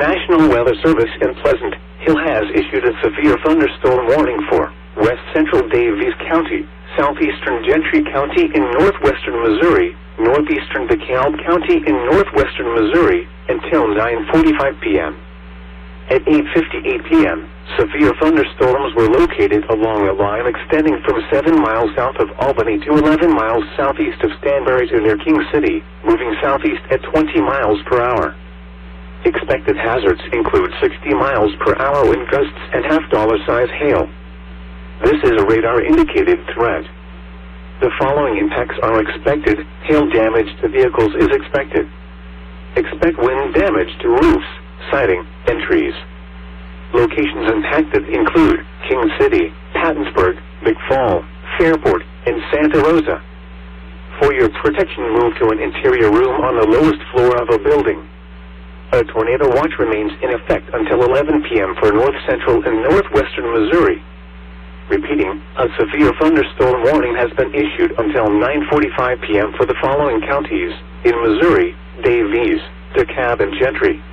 National Weather Service in Pleasant Hill has issued a severe thunderstorm warning for west central Daviess County, southeastern Gentry County in northwestern Missouri, northeastern DeKalb County in northwestern Missouri, until 9:45 p.m. At 8:58 p.m., severe thunderstorms were located along a line extending from 7 miles south of Albany to 11 miles southeast of Stanbury to near King City, moving southeast at 20 miles per hour. Expected hazards include 60 miles per hour wind gusts and half-dollar-size hail. This is a radar-indicated threat. The following impacts are expected. Hail damage to vehicles is expected. Expect wind damage to roofs, siding, and trees. Locations impacted include King City, Pattonsburg, McFall, Fairport, and Santa Rosa. For your protection, move to an interior room on the lowest floor of a building. A tornado watch remains in effect until 11 p.m. for north central and northwestern Missouri. Repeating, a severe thunderstorm warning has been issued until 9:45 p.m. for the following counties in Missouri: Daviess, DeKalb, and Gentry.